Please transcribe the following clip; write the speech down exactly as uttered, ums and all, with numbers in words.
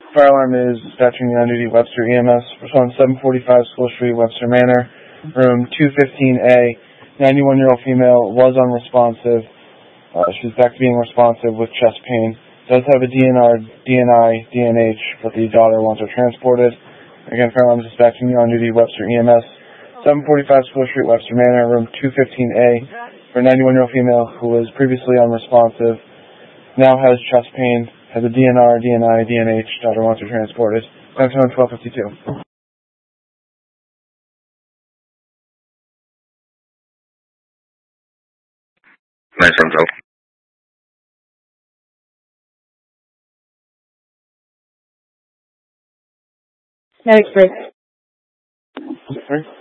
Fire alarm is dispatching the on-duty Webster E M S. Respond seven forty-five School Street, Webster Manor, room two fifteen A. ninety-one-year-old female was unresponsive. Uh, she's back to being responsive with chest pain. Does have a D N R, D N I, D N H, but the daughter wants her transported. Again, fire alarm is dispatching the on-duty Webster E M S. seven forty-five School Street, Webster Manor, room two fifteen A. For a ninety-one-year-old female who was previously unresponsive, now has chest pain, has a D N R, D N I, D N H, daughter wants her transported. Next one, twelve fifty-two. Nice one, Joe. Medics break. Sorry?